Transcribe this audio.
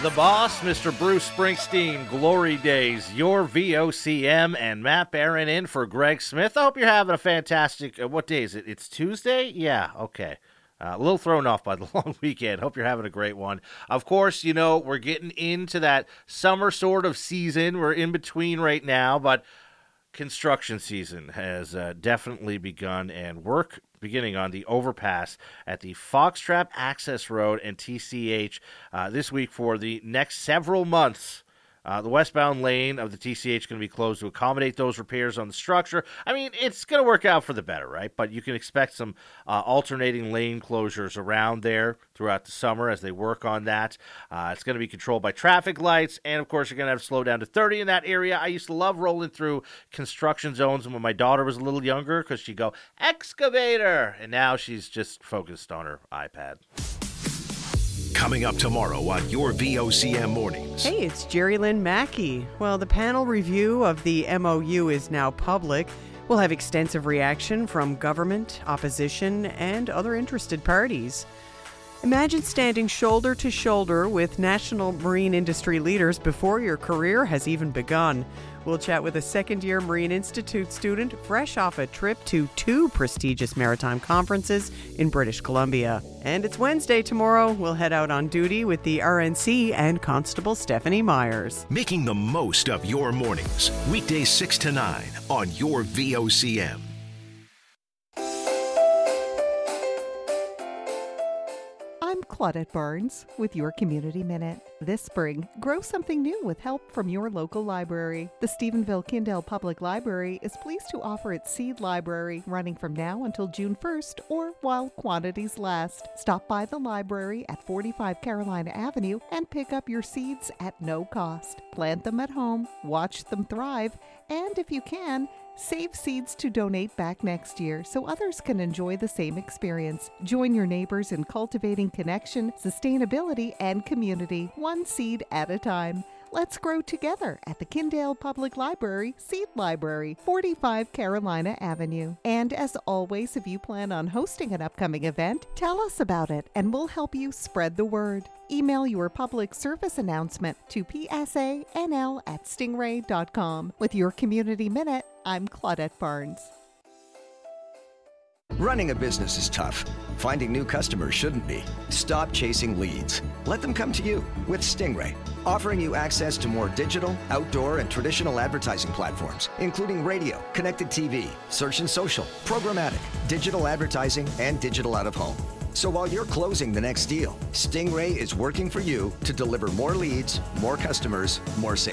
The boss, Mr. Bruce Springsteen, Glory Days, your VOCM, and Matt Barron in for Greg Smith. I hope you're having a fantastic, what day is it? It's Tuesday? Yeah, okay. A little thrown off by the long weekend. Hope you're having a great one. Of course, you know, we're getting into that summer sort of season. We're in between right now, but construction season has definitely begun, and work beginning on the overpass at the Foxtrap Access Road and TCH this week for the next several months. The westbound lane of the TCH is going to be closed to accommodate those repairs on the structure. I mean, it's going to work out for the better, right? But you can expect some alternating lane closures around there throughout the summer as they work on that. It's going to be controlled by traffic lights, and of course, you're going to have to slow down to 30 in that area. I used to love rolling through construction zones when my daughter was a little younger because she'd go, excavator! And now she's just focused on her iPad. Coming up tomorrow on your VOCM Mornings. Hey, it's Jerry Lynn Mackey. Well, the panel review of the MOU is now public. We'll have extensive reaction from government, opposition, and other interested parties. Imagine standing shoulder to shoulder with national marine industry leaders before your career has even begun. We'll chat with a second-year Marine Institute student fresh off a trip to 2 prestigious maritime conferences in British Columbia. And it's Wednesday tomorrow. We'll head out on duty with the RNC and Constable Stephanie Myers. Making the most of your mornings. Weekdays 6 to 9 on your VOCM. I'm Claudette Barnes with your Community Minute. This spring, grow something new with help from your local library. The Stephenville-Kindale Public Library is pleased to offer its seed library running from now until June 1st or while quantities last. Stop by the library at 45 Carolina Avenue and pick up your seeds at no cost. Plant them at home, watch them thrive, and if you can, save seeds to donate back next year so others can enjoy the same experience. Join your neighbors in cultivating connection, sustainability, and community, one seed at a time. Let's grow together at the Kindale Public Library Seed Library, 45 Carolina Avenue. And as always, if you plan on hosting an upcoming event, tell us about it and we'll help you spread the word. Email your public service announcement to psanl@stingray.com. With your Community Minute, I'm Claudette Barnes. Running a business is tough. Finding new customers shouldn't be. Stop chasing leads. Let them come to you with Stingray, offering you access to more digital, outdoor, and traditional advertising platforms, including radio, connected TV, search and social, programmatic, digital advertising, and digital out-of-home. So while you're closing the next deal, Stingray is working for you to deliver more leads, more customers, more sales.